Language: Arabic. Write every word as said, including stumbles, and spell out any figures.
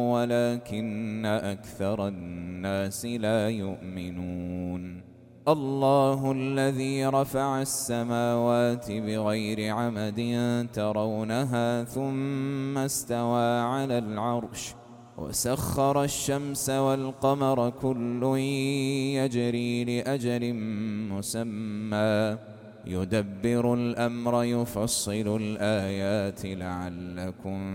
ولكن أكثر الناس لا يؤمنون. الله الذي رفع السماوات بغير عمد ترونها ثم استوى على العرش وسخر الشمس والقمر كل يجري لأجل مسمى يدبر الأمر يفصل الآيات لعلكم